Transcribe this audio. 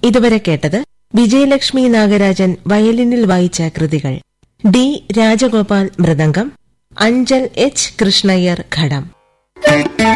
ഇതുവരെ കേട്ടത് വിജയലക്ഷ്മി നാഗരാജൻ വയലിനിൽ വായിച്ച കൃതികൾ. ഡി രാജഗോപാൽ മൃദംഗം, അഞ്ചൽ എച്ച് കൃഷ്ണയ്യർ ഘടം.